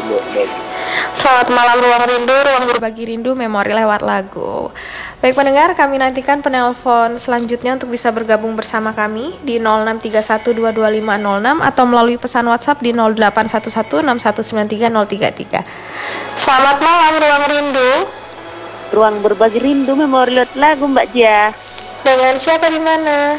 Selamat malam Ruang Rindu, ruang berbagi rindu, memori lewat lagu. Baik pendengar, kami nantikan penelpon selanjutnya untuk bisa bergabung bersama kami di 0631225506 atau melalui pesan WhatsApp di 0811619333. Selamat malam Ruang Rindu. Ruang berbagi rindu, memori lewat lagu, Mbak Jia. Dengan siapa di mana?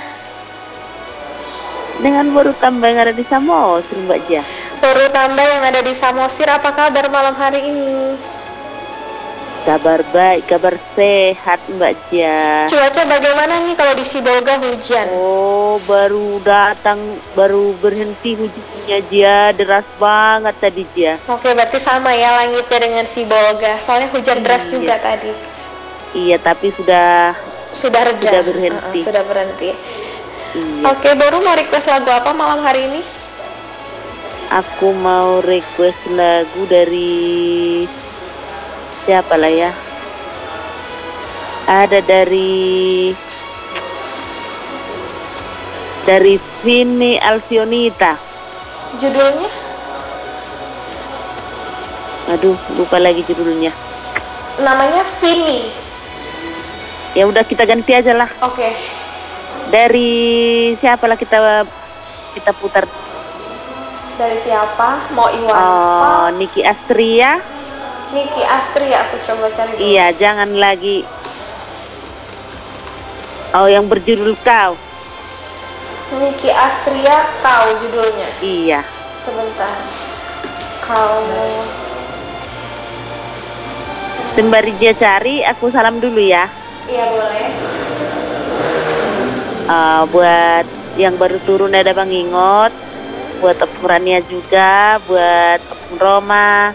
Dengan baru tambah yang ada di Samosir, Mbak Jia. Baru tambah yang ada di Samosir, apa kabar malam hari ini? Kabar baik, kabar sehat, Mbak Jia. Cuaca bagaimana nih kalau di Sibolga hujan? Oh, baru datang, baru berhenti hujannya, Jia. Deras banget tadi, Jia. Oke, berarti sama ya langitnya dengan Sibolga. Soalnya hujan deras juga tadi. Iya, tapi sudah reda. Sudah berhenti. Sudah berhenti. Iya. Oke, baru mau request lagu apa malam hari ini? Aku mau request lagu dari siapa lah ya? Ada dari Vini Alfionita. Judulnya? Aduh, lupa lagi judulnya. Namanya Vini. Ya udah, kita ganti aja lah. Oke. Dari siapa lah kita putar? Dari siapa? Mau Iwan? Oh, Niki Astria. Niki Astria, aku coba cari dulu. Iya, jangan lagi. Oh, yang berjudul Kau. Niki Astria, Kau judulnya. Iya. Sebentar. Kau. Sembari dia cari, aku salam dulu ya. Iya, boleh. Buat yang baru turun ada Bang Ingot, buat Opung Rania juga, buat Opung Roma,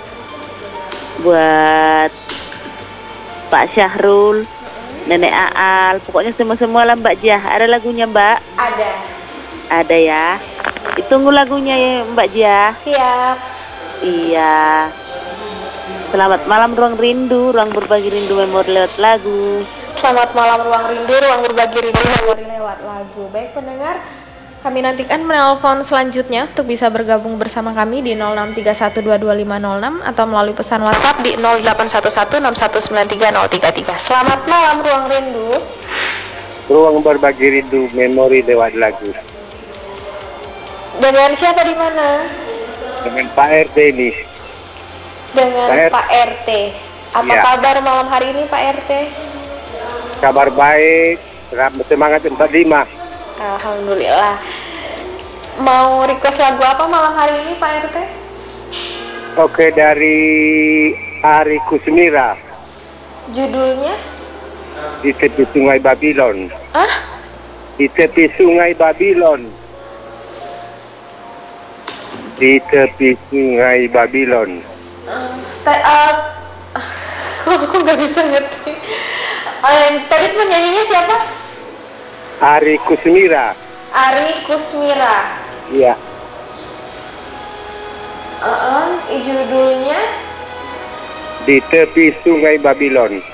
buat Pak Syahrul, Nenek Aal, pokoknya semua lah Mbak Jah. Ada lagunya Mbak? Ada. Ada ya. Ditunggu lagunya ya Mbak Jah. Siap. Iya. Selamat malam Ruang Rindu, ruang berbagi rindu, memori lewat lagu. Selamat malam Ruang Rindu, ruang berbagi rindu, memori lewat lagu. Baik pendengar, kami nantikan penelpon selanjutnya untuk bisa bergabung bersama kami di 0631225506 atau melalui pesan WhatsApp di 0811619333. Selamat malam Ruang Rindu. Ruang berbagi rindu, memori lewat lagu. Dengan siapa di mana? Dengan Pak RT ini. Dengan Pak RT. Apa ya. Kabar malam hari ini Pak RT? Kabar baik, semangat 45. Alhamdulillah. Mau request lagu apa malam hari ini Pak RT? Oke, dari Ari Kusmira. Judulnya? Di tepi sungai Babylon. Hah? Di tepi sungai Babylon. Di tepi sungai Babylon. Aku nggak bisa ngerti. Tadi penyanyinya siapa? Ari Kusmira. Ari Kusmira. Iya. Judulnya? Di tepi sungai Babylon.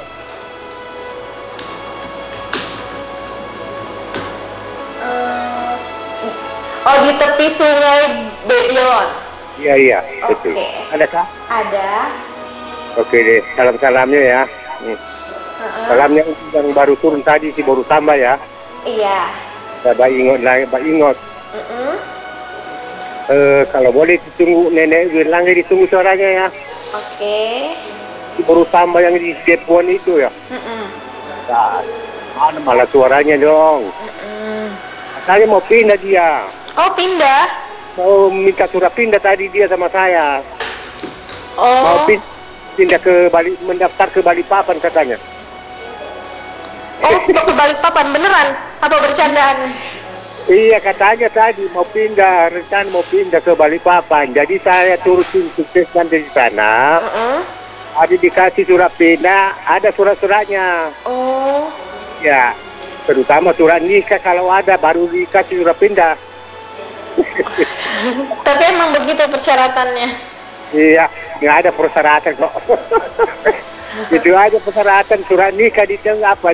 Di tepi sungai Babylon. Iya, betul. Ada kah? Ada. Oke deh, salam-salamnya ya. Salamnya yang baru turun tadi sih, baru tambah ya. Iya. Mbak Ingot. Kalau boleh ditunggu Nenek Wirlangga, ditunggu suaranya ya. Oke. Baru tambah yang di Depuan itu ya. Nah, mana malah suaranya dong. Saya mau pindah dia. Oh, pindah? Mau minta surat pindah tadi dia sama saya. Oh. Mau pindah ke Bali, mendaftar ke Balikpapan katanya. Oh, ke Balikpapan beneran? Apa bercandaan? Iya, katanya tadi mau pindah, rencana mau pindah ke Balikpapan. Jadi saya turutin sukseskan dari sana. Ada dikasih surat pindah, ada surat-suratnya. Oh. Ya, terutama surat nikah kalau ada baru dikasih surat pindah. Tapi emang begitu persyaratannya? Iya, nggak ada persyaratan kok. Itu aja persyaratan, surat nikah ditanya apa,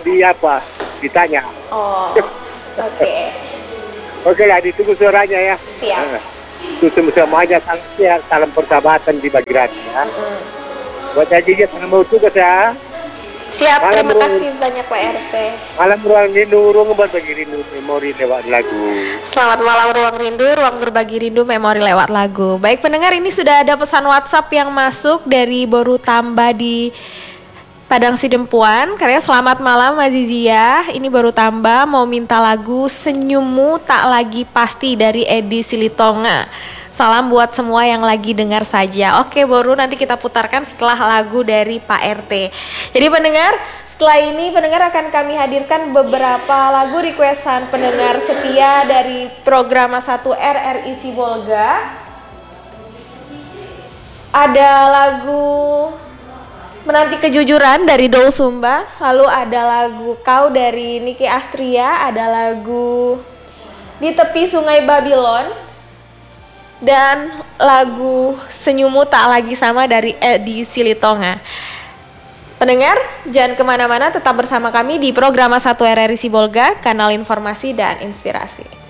ditanya. Oh, oke. Oke lah, ditunggu suaranya ya. Siap. Itu semuanya salam sehat, salam persahabatan di bagi ya. Buat Haji jangan mau tugas ya. Siap, Malam terima Ruang- kasih banyak Pak RT. Malam ruang rindu, ruang berbagi rindu, memori lewat lagu. Selamat malam Ruang Rindu, ruang berbagi rindu memori lewat lagu. Baik pendengar, ini sudah ada pesan WhatsApp yang masuk dari Boru Tamba di Padang Sidempuan. Katanya selamat malam Azizia, ini Boru Tamba mau minta lagu Senyummu Tak Lagi Pasti dari Edi Silitonga. Salam buat semua yang lagi dengar saja. Oke Boru, nanti kita putarkan setelah lagu dari Pak RT. Jadi pendengar, setelah ini pendengar akan kami hadirkan beberapa lagu requestan pendengar setia dari program 1 RRI Sibolga. Ada lagu Menanti Kejujuran dari Doul Sumba, lalu ada lagu Kau dari Niki Astria, ada lagu Di Tepi Sungai Babylon, dan lagu Senyummu Tak Lagi Sama dari Edi Silitonga. Pendengar, jangan kemana-mana, tetap bersama kami di program 1 RRI Sibolga, kanal informasi dan inspirasi.